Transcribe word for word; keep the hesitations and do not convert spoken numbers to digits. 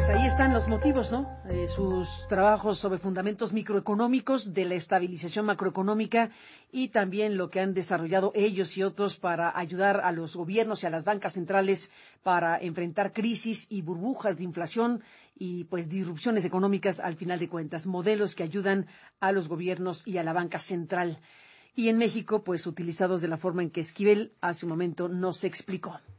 ahí están los motivos, ¿no? Eh, sus trabajos sobre fundamentos microeconómicos de la estabilización macroeconómica y también lo que han desarrollado ellos y otros para ayudar a los gobiernos y a las bancas centrales para enfrentar crisis y burbujas de inflación y pues disrupciones económicas al final de cuentas, modelos que ayudan a los gobiernos y a la banca central. Y en México, pues utilizados de la forma en que Esquivel hace un momento nos explicó.